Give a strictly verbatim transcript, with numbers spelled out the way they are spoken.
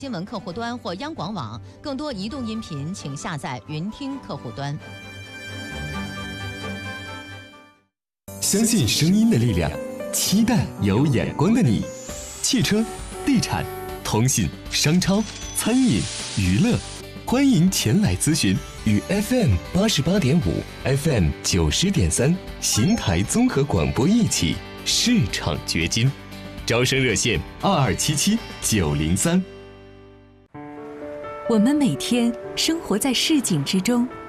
新闻客户端或央广网，更多移动音频请下载云听客户端。 相信声音的力量，期待有眼光的你。汽车、地产、通信、商超、餐饮、娱乐，欢迎前来咨询。与 F M 八十八点五、F M 九十点三邢台综合广播一起市场掘金，招生热线二二七七九零三。 我们每天生活在市井之中，